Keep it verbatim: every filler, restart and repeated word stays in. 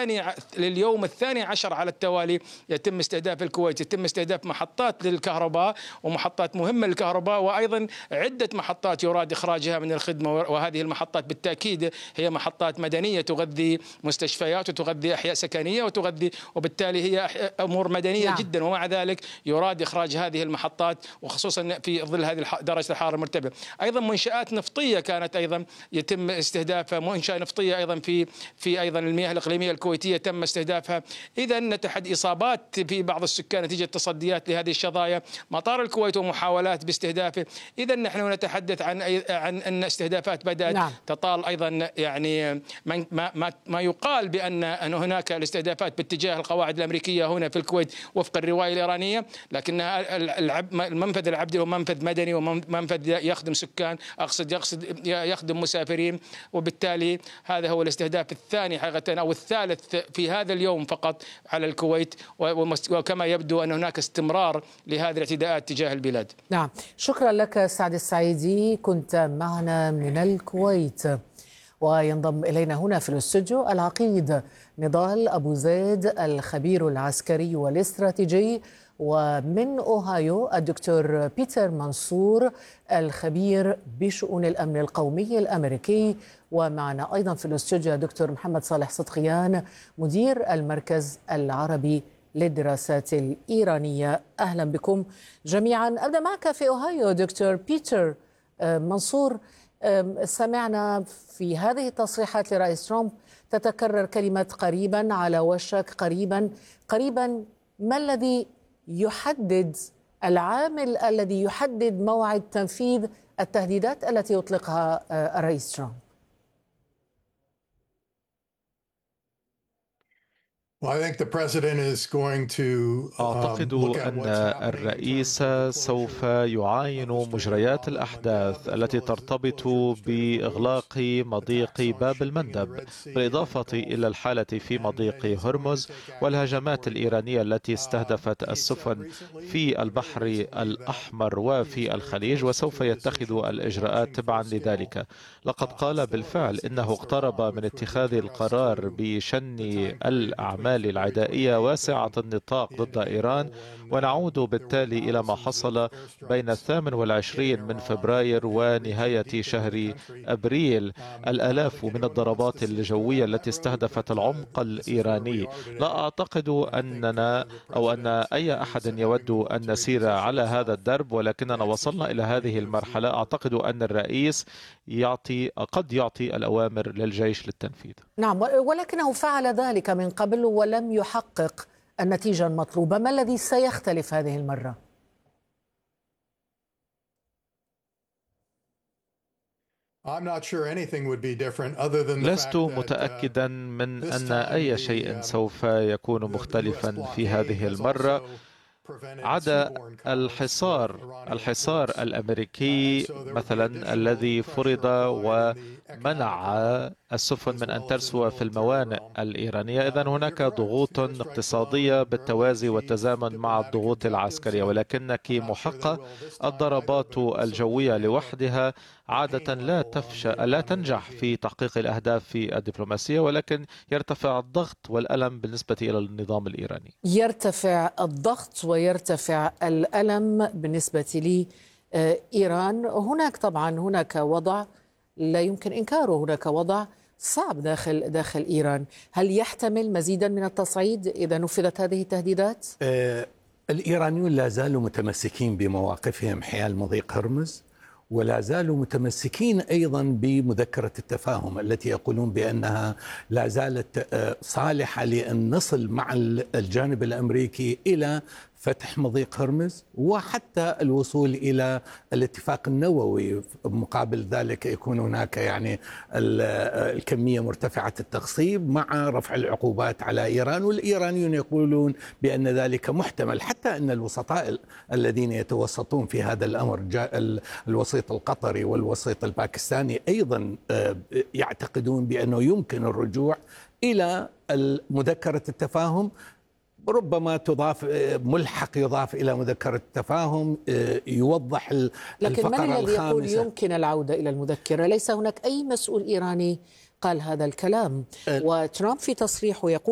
للثاني لليوم الثاني عشر على التوالي يتم استهداف الكويت، يتم استهداف محطات للكهرباء ومحطات مهمة للكهرباء، وأيضا عدة محطات يراد إخراجها من الخدمة. وهذه المحطات بالتأكيد هي محطات مدنية تغذي مستشفيات وتغذي أحياء سكنية وتغذي، وبالتالي هي أمور مدنية نعم. جدا. ومع ذلك يراد إخراج هذه المحطات، وخصوصا في ظل هذه درجة الحرارة المرتفعة. أيضا منشآت نفطية كانت أيضا يتم استهدافها، منشأة نفطية أيضا في في أيضا المياه الإقليمية الكويتية تم استهدافها. إذا نتحد إصابات في بعض السكان نتيجة تصديات لهذه الشظايا، مطار الكويت ومحاولات باستهدافه. إذا نحن نتحدث عن عن أن استهدافات بدأت نعم. تطال أيضا يعني ما ما ما يقال بأن أن هناك الاستهدافات باتجاه القواعد الأمريكية هنا في الكويت وفق الرواية الإيرانية، لكن المنفذ العبدي هو منفذ مدني ومنفذ يخدم سكان، أقصد يقصد يخدم مسافرين، وبالتالي هذا هو الاستهداف الثاني حقيقة أو الثالث في هذا اليوم فقط على الكويت، وكما يبدو أن هناك استمرار لهذه الاعتداءات تجاه البلاد. نعم، شكرا لك سعد السعيدي، كنت معنا من الكويت. وينضم إلينا هنا في الاستوديو العقيد نضال أبو زيد الخبير العسكري والاستراتيجي، ومن أوهايو الدكتور بيتر منصور الخبير بشؤون الأمن القومي الأمريكي، ومعنا أيضا في الاستوديو دكتور محمد صالح صدقيان مدير المركز العربي للدراسات الإيرانية. أهلا بكم جميعا. أبدأ معك في أوهايو دكتور بيتر منصور. سمعنا في هذه التصريحات لرئيس ترامب تتكرر كلمة قريبا، على وشك، قريبا قريبا. ما الذي يحدد العامل الذي يحدد موعد تنفيذ التهديدات التي يطلقها الرئيس ترامب؟ أعتقد أن الرئيس سوف يعاين مجريات الأحداث التي ترتبط بإغلاق مضيق باب المندب، بالإضافة إلى الحالة في مضيق هرمز والهجمات الإيرانية التي استهدفت السفن في البحر الأحمر وفي الخليج، وسوف يتخذ الإجراءات تبعا لذلك. لقد قال بالفعل إنه اقترب من اتخاذ القرار بشن الأعمال العدائية واسعة النطاق ضد إيران، ونعود بالتالي إلى ما حصل بين الثامن والعشرين من فبراير ونهاية شهر أبريل، الآلاف من الضربات الجوية التي استهدفت العمق الإيراني. لا أعتقد أننا أو أن أي أحد يود أن نسير على هذا الدرب، ولكننا وصلنا إلى هذه المرحلة. أعتقد أن الرئيس يعطي قد يعطي الأوامر للجيش للتنفيذ. نعم، ولكنه فعل ذلك من قبل ولم يحقق النتيجة المطلوبة. ما الذي سيختلف هذه المرة؟ لست متأكدا من أن أي شيء سوف يكون مختلفا في هذه المرة عدا الحصار الحصار الأمريكي مثلا الذي فرض ومنع السفن من أن ترسو في الموانئ الإيرانية. إذن هناك ضغوط اقتصادية بالتوازي والتزامن مع الضغوط العسكرية، ولكنك محقة الضربات الجوية لوحدها عادة لا تفشل لا تنجح في تحقيق الأهداف في الدبلوماسية، ولكن يرتفع الضغط والألم بالنسبة إلى النظام الإيراني. يرتفع الضغط ويرتفع الألم بالنسبة لإيران. هناك طبعا هناك وضع لا يمكن إنكاره، هناك وضع صعب داخل داخل إيران. هل يحتمل مزيدا من التصعيد إذا نفذت هذه التهديدات؟ آه الإيرانيون لا زالوا متمسكين بمواقفهم حيال مضيق هرمز، ولا زالوا متمسكين أيضا بمذكرة التفاهم التي يقولون بأنها لا زالت صالحة لأن نصل مع الجانب الأمريكي إلى فتح مضيق هرمز، وحتى الوصول إلى الاتفاق النووي. مقابل ذلك يكون هناك يعني الكمية مرتفعة التخصيب مع رفع العقوبات على إيران، والإيرانيون يقولون بأن ذلك محتمل، حتى أن الوسطاء الذين يتوسطون في هذا الأمر الوسيط القطري والوسيط الباكستاني أيضا يعتقدون بأنه يمكن الرجوع إلى مذكرة التفاهم. ربما تضاف ملحق يضاف إلى مذكرة التفاهم يوضح الفقرة لكن من الذي يقول الخامسة. يمكن العودة إلى المذكرة؟ ليس هناك أي مسؤول إيراني قال هذا الكلام، وترامب في تصريحه يقول